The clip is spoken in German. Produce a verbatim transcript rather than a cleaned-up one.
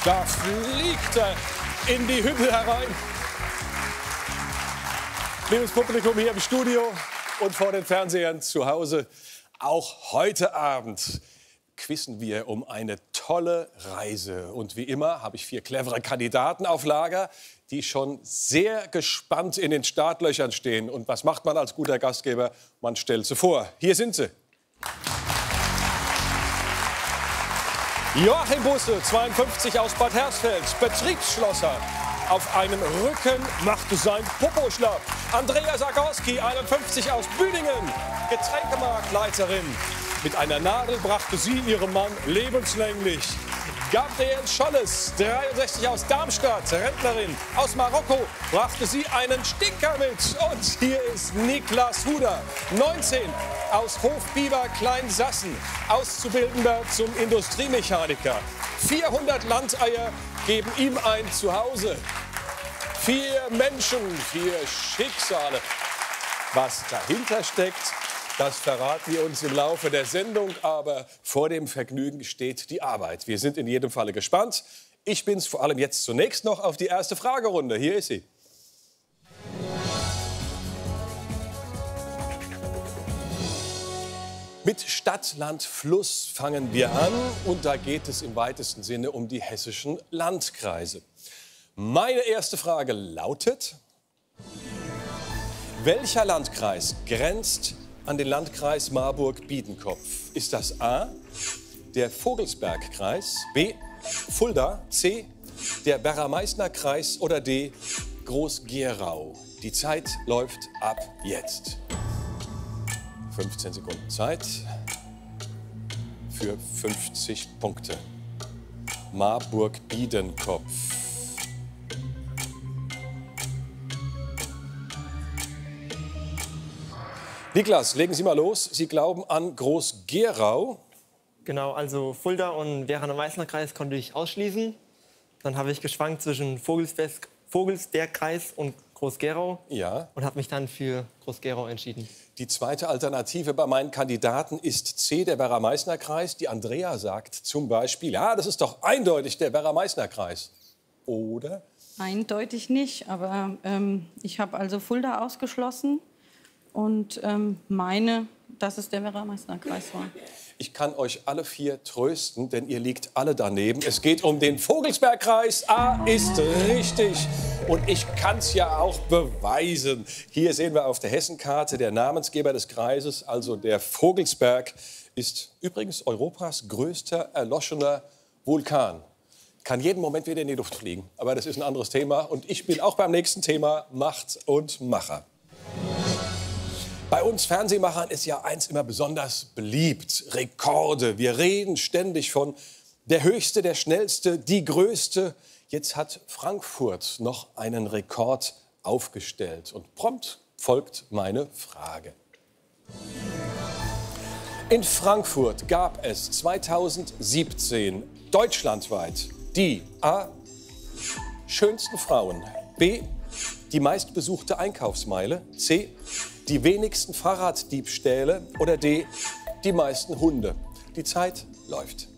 Da fliegt er in die Hütte herein. Liebes Publikum hier im Studio und vor den Fernsehern zu Hause, auch heute Abend quizzen wir um eine tolle Reise. Und wie immer habe ich vier clevere Kandidaten auf Lager, die schon sehr gespannt in den Startlöchern stehen. Und was macht man als guter Gastgeber? Man stellt sie vor. Hier sind sie. Joachim Busse, zweiundfünfzig, aus Bad Hersfeld, Betriebsschlosser. Auf einem Rücken machte sein Popo schlapp. Andrea Sagorski, einundfünfzig, aus Büdingen, Getränkemarktleiterin. Mit einer Nadel brachte sie ihrem Mann lebenslänglich. Gabriel Scholles, dreiundsechzig, aus Darmstadt, Rentnerin. Aus Marokko brachte sie einen Stinker mit. Und hier ist Niklas Huder, neunzehn, aus Hofbiber Kleinsassen, Auszubildender zum Industriemechaniker. vierhundert Landeier geben ihm ein Zuhause. Vier Menschen, vier Schicksale. Was dahinter steckt, das verraten wir uns im Laufe der Sendung. Aber vor dem Vergnügen steht die Arbeit. Wir sind in jedem Falle gespannt. Ich bin's vor allem jetzt zunächst noch auf die erste Fragerunde. Hier ist sie. Mit Stadt, Land, Fluss fangen wir an. Und da geht es im weitesten Sinne um die hessischen Landkreise. Meine erste Frage lautet: Welcher Landkreis grenzt an den Landkreis Marburg-Biedenkopf? Ist das A, der Vogelsbergkreis, B, Fulda, C, der Werra-Meißner-Kreis oder D, Groß-Gerau? Die Zeit läuft ab jetzt. fünfzehn Sekunden Zeit für fünfzig Punkte. Marburg-Biedenkopf. Niklas, legen Sie mal los. Sie glauben an Groß-Gerau. Genau, also Fulda und Werra-Meißner-Kreis konnte ich ausschließen. Dann habe ich geschwankt zwischen Vogelsberg, Vogelsbergkreis und Groß-Gerau, ja, und habe mich dann für Groß-Gerau entschieden. Die zweite Alternative bei meinen Kandidaten ist C, der Werra-Meißner-Kreis. Die Andrea sagt zum Beispiel, ja, das ist doch eindeutig der Werra-Meißner-Kreis. Oder? Eindeutig nicht, aber ähm, ich habe also Fulda ausgeschlossen und ähm, meine, dass es der Werra-Meißner-Kreis war. Ich kann euch alle vier trösten, denn ihr liegt alle daneben. Es geht um den Vogelsbergkreis. A ist richtig. Und ich kann es ja auch beweisen. Hier sehen wir auf der Hessenkarte der Namensgeber des Kreises, also der Vogelsberg, ist übrigens Europas größter erloschener Vulkan. Kann jeden Moment wieder in die Luft fliegen. Aber das ist ein anderes Thema. Und ich bin auch beim nächsten Thema Macht und Macher. Bei uns Fernsehmachern ist ja eins immer besonders beliebt: Rekorde. Wir reden ständig von der Höchste, der Schnellste, die Größte. Jetzt hat Frankfurt noch einen Rekord aufgestellt. Und prompt folgt meine Frage. In Frankfurt gab es zweitausendsiebzehn deutschlandweit die A, schönsten Frauen, B, die meistbesuchte Einkaufsmeile, C, die wenigsten Fahrraddiebstähle oder D, die meisten Hunde. Die Zeit läuft.